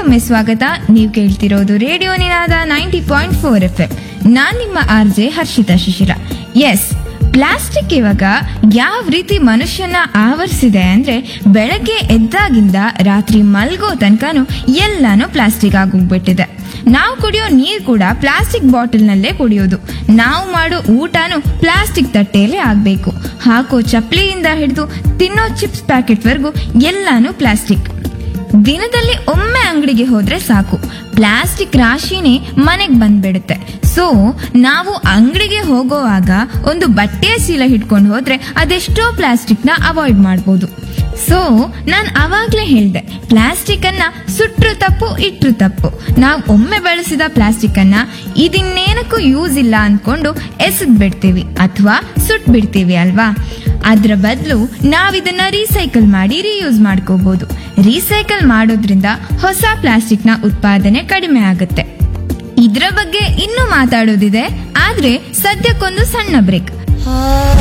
ಮತ್ತೊಮ್ಮೆ ಸ್ವಾಗತ. ನೀವು ಕೇಳ್ತಿರೋದು ರೇಡಿಯೋ ನಿನಾದ 90.4 FM. ನಾನ್ ನಿಮ್ಮ RJ ಹರ್ಷಿತಾ ಶಿಶಿರ. ಎಸ್, ಪ್ಲಾಸ್ಟಿಕ್ ಇವಾಗ ಯಾವ ರೀತಿ ಮನುಷ್ಯನ ಆವರಿಸಿದೆ ಅಂದ್ರೆ, ಬೆಳಗ್ಗೆ ಎದ್ದಾಗಿಂದ ರಾತ್ರಿ ಮಲ್ಗೋ ತನಕನೂ ಎಲ್ಲಾನು ಪ್ಲಾಸ್ಟಿಕ್ ಆಗೋಗ್ಬಿಟ್ಟಿದೆ. ನಾವು ಕುಡಿಯೋ ನೀರು ಕೂಡ ಪ್ಲಾಸ್ಟಿಕ್ ಬಾಟಲ್ನಲ್ಲೇ ಕುಡಿಯೋದು. ನಾವು ಮಾಡೋ ಊಟನೂ ಪ್ಲಾಸ್ಟಿಕ್ ತಟ್ಟೆಯಲ್ಲೇ ಆಗ್ಬೇಕು. ಹಾಕೋ ಚಪ್ಪಲಿಯಿಂದ ಹಿಡಿದು ತಿನ್ನೋ ಚಿಪ್ಸ್ ಪ್ಯಾಕೆಟ್ವರೆಗೂ ಎಲ್ಲಾನು ಪ್ಲಾಸ್ಟಿಕ್. ದಿನದಲ್ಲಿ ಒಮ್ಮೆ ಅಂಗಡಿಗೆ ಹೋದ್ರೆ ಸಾಕು, ಪ್ಲಾಸ್ಟಿಕ್ ರಾಶಿನೇ ಮನೆಗೆ ಬಂದ್ಬಿಡುತ್ತೆ. ಸೊ ನಾವು ಅಂಗಡಿಗೆ ಹೋಗೋವಾಗ ಒಂದು ಬಟ್ಟೆಯ ಚೀಲ ಹಿಡ್ಕೊಂಡು ಹೋದ್ರೆ ಅದೆಷ್ಟೋ ಪ್ಲಾಸ್ಟಿಕ್ ನ ಅವಾಯ್ಡ್ ಮಾಡ್ಬೋದು. ಸೊ ನಾನು ಅವಾಗ್ಲೇ ಹೇಳ್ದೆ, ಪ್ಲಾಸ್ಟಿಕ್ ಅನ್ನ ಸುಟ್ರು ತಪ್ಪು, ಇಟ್ರು ತಪ್ಪು. ನಾವು ಒಮ್ಮೆ ಬಳಸಿದ ಪ್ಲಾಸ್ಟಿಕ್ ಅನ್ನ ಇದಿನ್ನೇನಕ್ಕೂ ಯೂಸ್ ಇಲ್ಲ ಅನ್ಕೊಂಡು ಎಸೆದ್ ಬಿಡ್ತೀವಿ ಅಥವಾ ಸುಟ್ ಬಿಡ್ತೀವಿ ಅಲ್ವಾ. ಅದ್ರ ಬದಲು ನಾವಿದನ್ನ ರೀಸೈಕಲ್ ಮಾಡಿ ರೀಯೂಸ್ ಮಾಡ್ಕೋಬಹುದು. ರೀಸೈಕಲ್ ಮಾಡೋದ್ರಿಂದ ಹೊಸ ಪ್ಲಾಸ್ಟಿಕ್ ನ ಉತ್ಪಾದನೆ ಕಡಿಮೆ ಆಗುತ್ತೆ. ಇದ್ರ ಬಗ್ಗೆ ಇನ್ನೂ ಮಾತಾಡೋದಿದೆ, ಆದ್ರೆ ಸದ್ಯಕ್ಕೊಂದು ಸಣ್ಣ ಬ್ರೇಕ್.